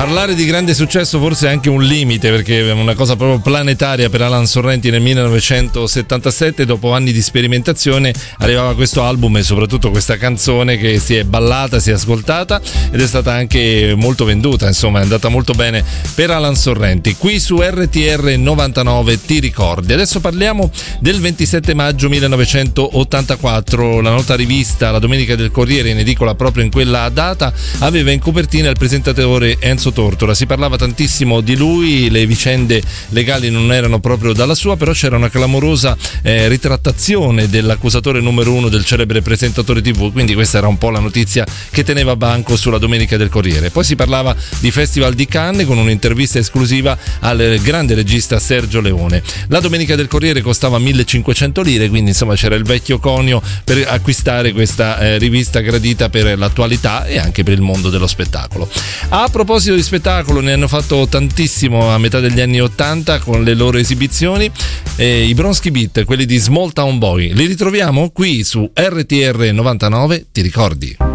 Parlare di grande successo forse è anche un limite, perché è una cosa proprio planetaria per Alan Sorrenti. Nel 1977, dopo anni di sperimentazione, arrivava questo album e soprattutto questa canzone che si è ballata, si è ascoltata ed è stata anche molto venduta, insomma è andata molto bene per Alan Sorrenti. Qui su RTR 99 Ti ricordi. Adesso parliamo del 27 maggio 1984, la nota rivista La Domenica del Corriere, in edicola proprio in quella data, aveva in copertina il presentatore Enzo Tortora. Si parlava tantissimo di lui, le vicende legali non erano proprio dalla sua, però c'era una clamorosa ritrattazione dell'accusatore numero uno del celebre presentatore TV, quindi questa era un po' la notizia che teneva banco sulla Domenica del Corriere. Poi si parlava di Festival di Cannes con un'intervista esclusiva al grande regista Sergio Leone. La Domenica del Corriere costava 1500 lire, quindi insomma c'era il vecchio conio per acquistare questa rivista gradita per l'attualità e anche per il mondo dello spettacolo. A proposito di spettacolo, ne hanno fatto tantissimo a metà degli anni 80 con le loro esibizioni, i Bronski Beat, quelli di Small Town Boy. Li ritroviamo qui su RTR 99, ti ricordi?